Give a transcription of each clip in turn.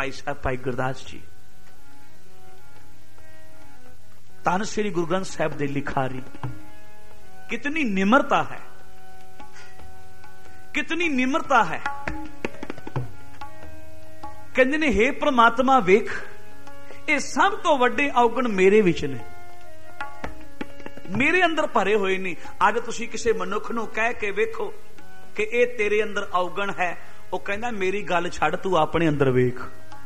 भाई साहब भाई गुरदास जी, धन श्री गुरु ग्रंथ साहिब दे लिखारी, कितनी निम्रता है, कितनी निम्रता है। कहंदे ने हे परमात्मा वेख, ये सब तो वड्डे अवगुण मेरे विच ने, मेरे अंदर भरे हुए नहीं। अज तुसीं किसी मनुख नूं कह के वेखो कि ये तेरे अंदर अवगुण है, वो कहंदा मेरी गल छड़, तू अपने अंदर वेख,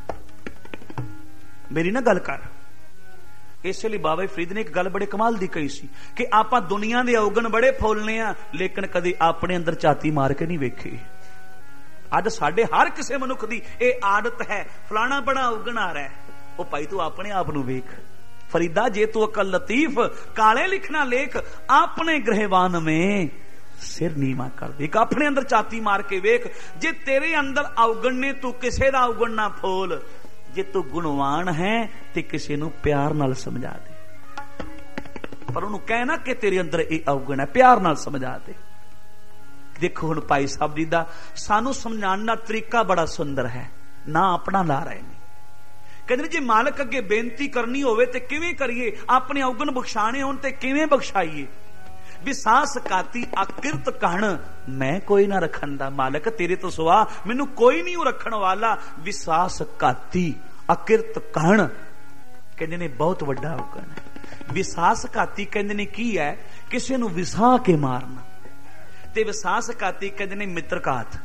मेरी ना गल कर। इसलिए बाबा फरीद ने एक गल बड़े कमाल दी कही सी कि आपां दुनिया दे अवगुण बड़े फौलने आ, लेकिन कदी अपने अंदर झाती मार के नहीं वेखी। अज साडे हर किसी मनुख दी ये आदत है, फलाना बड़ा अवगुण आ रहा है, वो भाई तू अपने आप नूं वेख। फरीदा जे तू अकल लतीफ, काले लिखना लेख, अपने गृहवान में सिर नीवा कर दे। अपने अंदर छाती मार के वेख, जे तेरे अंदर अवगुण ने तू किसे दा अवगुण ना फोल। जे तू गुणवान है ते किसी नूं प्यार नाल समझा दे, पर उन्होंने कहना कि तेरे अंदर ये अवगुण है, प्यार नाल समझा दे। देखो हुण भाई साहब जी दा सानू समझाने का तरीका बड़ा सुंदर है, ना अपना ला रहे हैं। कहते जे मालक अगे बेनती करनी होवे ते किवें करिए, अपने अवगुण बख्शाने होण ते किवें बख्शाइए। विसास काती अकिरत कहण मैं कोई ना रखन दा, मालक तेरे तो सुआ मैनू कोई नहीं रखण वाला। विसास काती अकिरत कहण कहंदे ने बहुत वड्डा अवगुण है। विसास काती कहंदे ने की है, किसी नू विसा के मारना, ते विसास काती कहंदे ने मित्र घात,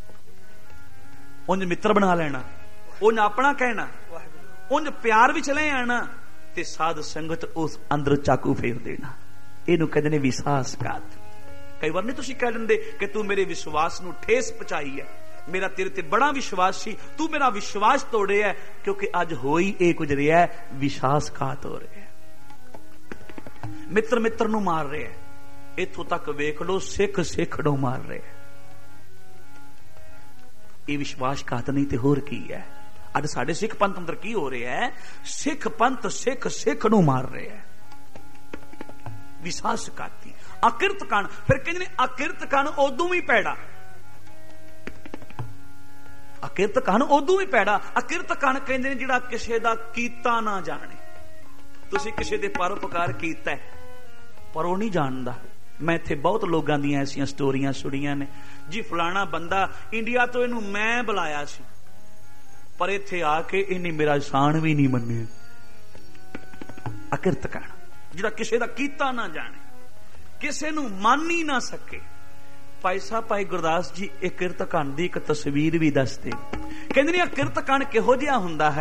उंज मित्र बना लेना, उंज अपना कहना, उंज प्यार विच ले आना, ते साध संगत उस अंदर चाकू फेर देना। इनू कहते ने विश्वासघात। कई बार नहीं तुसीं कह लेंदे कि तू मेरे विश्वास नू ठेस पहुंचाई है, मेरा तेरे ते बड़ा विश्वास सी, तू मेरा विश्वास तोड़े है, क्योंकि अज हो ही ये कुछ रहा है, विश्वासघात हो रहा है। मित्र मित्र नू मार रहे हैं, इथों तक वेख लो सिख सिख नू मार रहे हैं। ये विश्वासघात नहीं तो होर की है। अज साडे सिख पंथ अंदर की हो रहा है, सिख पंथ सिख सिख नू मार रहे हैं। विश्वासघाती अकिरत कण, फिर कहते अकिरत कण उदों भी पैड़ा, अकिरत कण उदों भी पैड़ा। अकिरत कण कहते जिहड़ा किसी दा कीता ना जाने। तुसीं किसी दे परोपकार कीता है पर वो नहीं जानदा। मैं इत्थे बहुत लोगों दी ऐसियां स्टोरियां सुनियां ने जी, फलाना बंदा इंडिया तो इनू मैं बुलाया सी, पर इत्थे आके इन्हें मेरा एहसान भी नहीं मन्निया। अकिरत कण जिहड़ा किसी दा कीता ना जाने, किसी नू मान ही ना सके। भाई साहब भाई गुरदास जी एक किरत कण दी एक तस्वीर भी दसदे, कहंदे ने किरत कण किहो जिहा हुंदा है।